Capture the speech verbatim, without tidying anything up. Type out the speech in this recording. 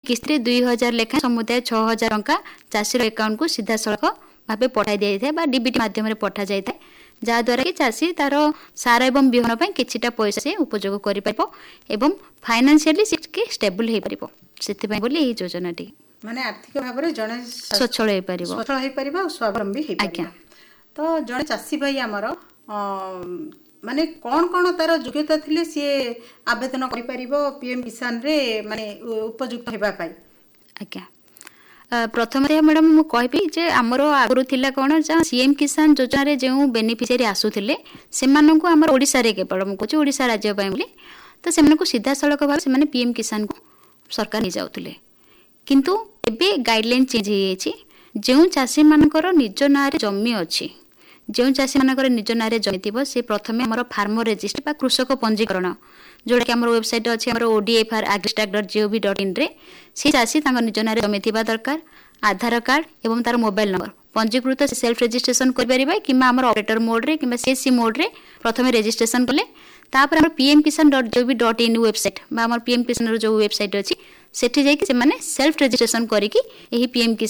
किस्ती दुई हजार लेखा समुदाय छह हजार टंका चाषीर अकाउंट को सीधा सड़क भाव पठाई दी जाए डीबीटी माध्यम पठा जाए जहाद्वारा कि चाषी तार सार एवं विहन पर किछिटा पैसा से उपयोग कर फाइनान्शियली स्टेबल हो पार से योजना टी माने आर्थिक भाव में जड़े स्वच्छल हो पार स्वच्छल हो पार स्वावलंबी हो पार। तो जड़े चाषी भाई आमर माने कौन कौन तार योग्यता थिले सी आवेदन करि परिबो पीएम किसान रे माने उपयुक्त हेबा पाई। आज्ञा प्रथम मैडम मु कहबी जे हमरो आगरु थिला कोन जा सीएम किसान योजना रे जो बेनिफिशियरी आसुथिले सेमानन को हमर ओडिसा रे केवल मु कहू ओडिसा राज्य पय बोली तो सेमानन को सीधा सड़क भाव से माने पीएम किसान को सरकार नि जाउथिले किंतु एबे गाइडलाइन चेंज हो जाइए जो चाषी मानकर निज ना जमी अच्छी जो चाषी मानकर निज ना जमी थी से प्रथम आम फार्मर रेजिस्टर बा कृषक पंजीकरण जोटा कि आम वेबसाइट अच्छे ओडीएफआर एग्रीस्टाक डॉट जीओवी डॉट इन रे से चाषी निज ना जमी थी दरकार आधार कार्ड एवं तार मोबाइल नंबर पंजीकृत सेल्फ रेजिस्ट्रेशन करें कि ऑपरेटर मोड रे कि सीएससी मोड रे प्रथम रेजिस्ट्रेशन कले तापर आम पीएम किसान dot gov dot in website आम पीएम किसान जो वेबसाइट अच्छी सेठी जाइए सेल्फ रेजिस्ट्रेशन करी पीएम किसान